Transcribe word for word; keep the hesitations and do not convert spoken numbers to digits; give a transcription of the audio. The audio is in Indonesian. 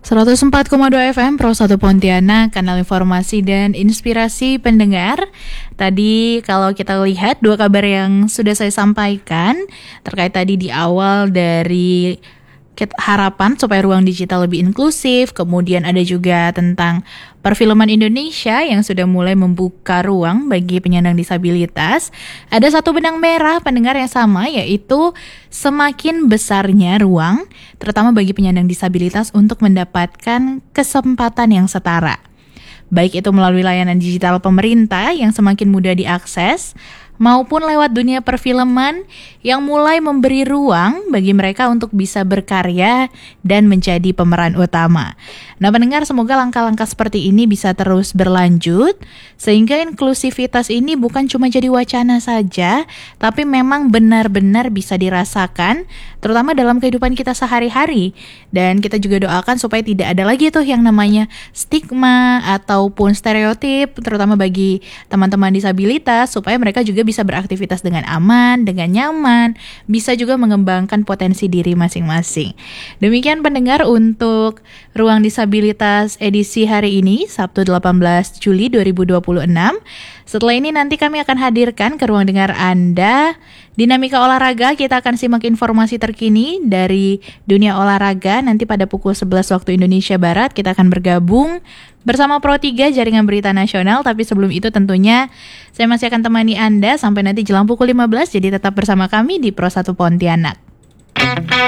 seratus empat koma dua F M Pro satu Pontianak, kanal informasi dan inspirasi pendengar. Tadi kalau kita lihat dua kabar yang sudah saya sampaikan terkait tadi di awal dari harapan supaya ruang digital lebih inklusif, kemudian ada juga tentang perfilman Indonesia yang sudah mulai membuka ruang bagi penyandang disabilitas. Ada satu benang merah pendengar yang sama, yaitu semakin besarnya ruang terutama bagi penyandang disabilitas untuk mendapatkan kesempatan yang setara, baik itu melalui layanan digital pemerintah yang semakin mudah diakses maupun lewat dunia perfilman yang mulai memberi ruang bagi mereka untuk bisa berkarya dan menjadi pemeran utama. Nah, pendengar, semoga langkah-langkah seperti ini bisa terus berlanjut sehingga inklusivitas ini bukan cuma jadi wacana saja, tapi memang benar-benar bisa dirasakan terutama dalam kehidupan kita sehari-hari. Dan kita juga doakan supaya tidak ada lagi tuh yang namanya stigma ataupun stereotip terutama bagi teman-teman disabilitas, supaya mereka juga bisa beraktivitas dengan aman, dengan nyaman, bisa juga mengembangkan potensi diri masing-masing. Demikian pendengar untuk Ruang Disabilitas edisi hari ini, Sabtu delapan belas Juli dua ribu dua puluh enam. Setelah ini nanti kami akan hadirkan ke ruang dengar Anda Dinamika Olahraga. Kita akan simak informasi terkini dari dunia olahraga. Nanti pada pukul sebelas waktu Indonesia Barat kita akan bergabung bersama Pro tiga Jaringan Berita Nasional. Tapi sebelum itu tentunya saya masih akan temani Anda sampai nanti jelang pukul lima belas. Jadi tetap bersama kami di Pro satu Pontianak.